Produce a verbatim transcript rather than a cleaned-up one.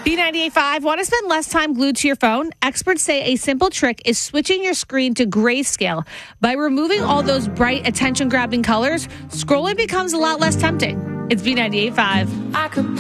B ninety-eight point five, want to spend less time glued to your phone? Experts say a simple trick is switching your screen to grayscale. By removing all those bright, attention-grabbing colors, scrolling becomes a lot less tempting. It's B ninety-eight point five. I could